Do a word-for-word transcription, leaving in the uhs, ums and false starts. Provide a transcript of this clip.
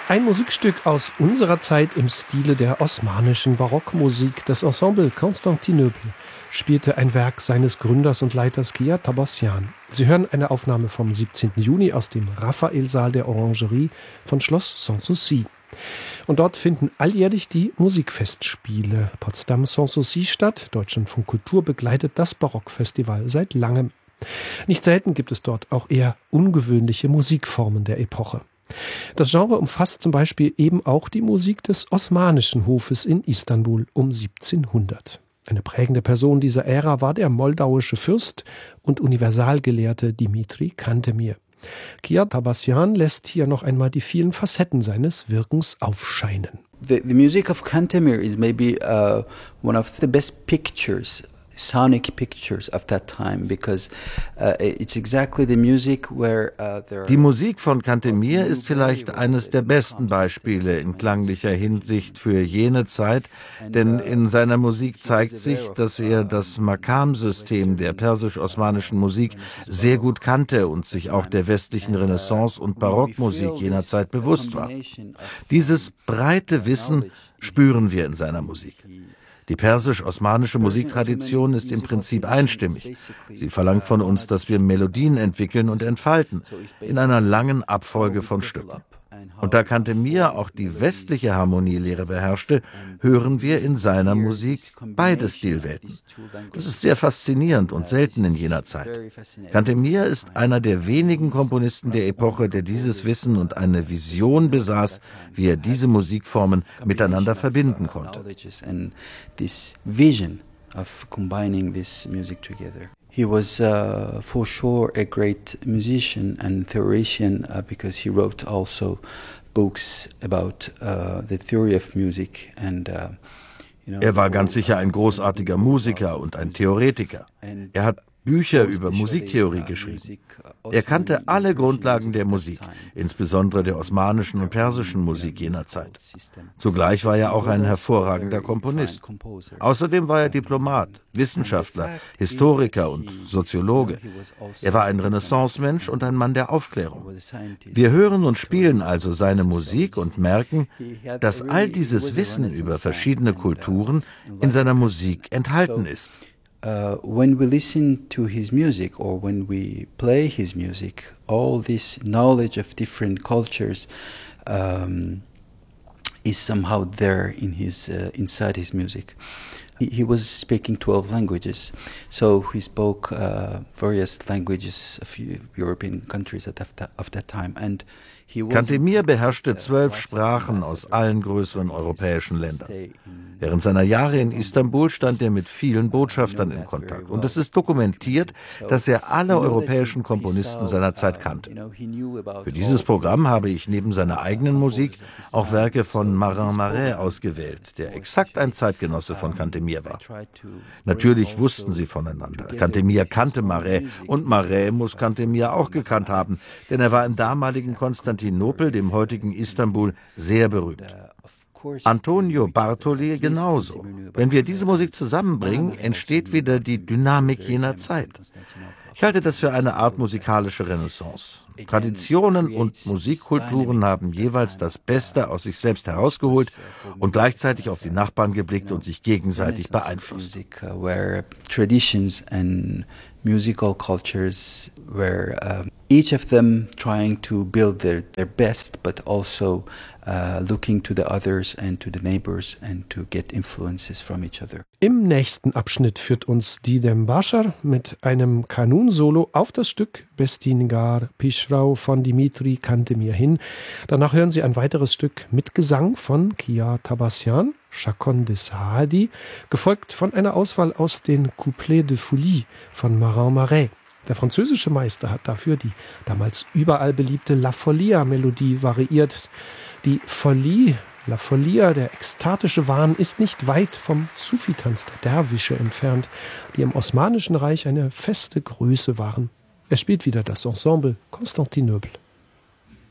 Ein Musikstück aus unserer Zeit im Stile der osmanischen Barockmusik. Das Ensemble Constantinople spielte ein Werk seines Gründers und Leiters Kia Tabassian. Sie hören eine Aufnahme vom siebzehnten Juni aus dem Raphaelsaal der Orangerie von Schloss Sanssouci. Und dort finden alljährlich die Musikfestspiele Potsdam Sanssouci statt. Deutschlandfunk Kultur begleitet das Barockfestival seit langem. Nicht selten gibt es dort auch eher ungewöhnliche Musikformen der Epoche. Das Genre umfasst zum Beispiel eben auch die Musik des Osmanischen Hofes in Istanbul um siebzehnhundert. Eine prägende Person dieser Ära war der moldauische Fürst und Universalgelehrte Dimitri Cantemir. Kia Tabassian lässt hier noch einmal die vielen Facetten seines Wirkens aufscheinen. The, the music of Cantemir is maybe uh, one of the best pictures, sonic pictures of that time, because uh, it's exactly the music where uh, there Die Musik von Cantemir ist vielleicht eines der besten Beispiele in klanglicher Hinsicht für jene Zeit, denn in seiner Musik zeigt sich, dass er das Makam-System der persisch-osmanischen Musik sehr gut kannte und sich auch der westlichen Renaissance- und Barockmusik jener Zeit bewusst war. Dieses breite Wissen spüren wir in seiner Musik. Die persisch-osmanische Musiktradition ist im Prinzip einstimmig. Sie verlangt von uns, dass wir Melodien entwickeln und entfalten, in einer langen Abfolge von Stücken. Und da Cantemir auch die westliche Harmonielehre beherrschte, hören wir in seiner Musik beide Stilwelten. Das ist sehr faszinierend und selten in jener Zeit. Cantemir ist einer der wenigen Komponisten der Epoche, der dieses Wissen und eine Vision besaß, wie er diese Musikformen miteinander verbinden konnte. He was uh, for sure a great musician and theoretician uh, because he wrote also books about uh, the theory of music and uh, you know, Er war ganz sicher ein großartiger Musiker und ein Theoretiker. Er hat Bücher über Musiktheorie geschrieben. Er kannte alle Grundlagen der Musik, insbesondere der osmanischen und persischen Musik jener Zeit. Zugleich war er auch ein hervorragender Komponist. Außerdem war er Diplomat, Wissenschaftler, Historiker und Soziologe. Er war ein Renaissance-Mensch und ein Mann der Aufklärung. Wir hören und spielen also seine Musik und merken, dass all dieses Wissen über verschiedene Kulturen in seiner Musik enthalten ist. Uh, when we listen to his music or when we play his music, all this knowledge of different cultures um, is somehow there in his uh, inside his music. He, he was speaking twelve languages, so he spoke uh, various languages of European countries at that, of that time. And Cantemir beherrschte zwölf Sprachen aus allen größeren europäischen Ländern. Während seiner Jahre in Istanbul stand er mit vielen Botschaftern in Kontakt. Und es ist dokumentiert, dass er alle europäischen Komponisten seiner Zeit kannte. Für dieses Programm habe ich neben seiner eigenen Musik auch Werke von Marin Marais ausgewählt, der exakt ein Zeitgenosse von Cantemir war. Natürlich wussten sie voneinander. Cantemir kannte Marais und Marais muss Cantemir auch gekannt haben, denn er war im damaligen Konstantinopel, dem heutigen Istanbul, sehr berühmt. Antonio Bartoli genauso. Wenn wir diese Musik zusammenbringen, entsteht wieder die Dynamik jener Zeit. Ich halte das für eine Art musikalische Renaissance. Traditionen und Musikkulturen haben jeweils das Beste aus sich selbst herausgeholt und gleichzeitig auf die Nachbarn geblickt und sich gegenseitig beeinflusst. Traditions and musical cultures were um, each of them trying to build their, their best, but also uh, looking to the others and to the neighbors and to get influences from each other. Im nächsten Abschnitt führt uns Didem Bashar mit einem Kanun-Solo auf das Stück Bestingar Pishrau von Dimitri Cantemir hin. Danach hören Sie ein weiteres Stück mit Gesang von Kia Tabassian, Chacon de Saadi, gefolgt von einer Auswahl aus den Couplets de Folie von Marin Marais. Der französische Meister hat dafür die damals überall beliebte La Folia-Melodie variiert. Die Folie, La Folia, der ekstatische Wahn, ist nicht weit vom Sufi-Tanz der Derwische entfernt, die im Osmanischen Reich eine feste Größe waren. Er spielt wieder das Ensemble Constantinople.